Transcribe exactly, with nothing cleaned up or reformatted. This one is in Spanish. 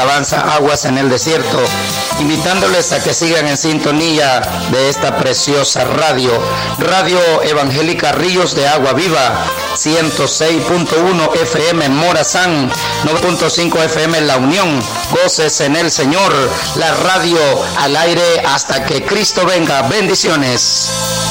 alabanza Aguas en el Desierto, invitándoles a que sigan en sintonía de esta preciosa radio, Radio Evangélica Ríos de Agua Viva, ciento seis punto uno F M en Morazán, nueve punto cinco F M en La Unión. Goces en el Señor, la radio al aire hasta que Cristo venga. Bendiciones.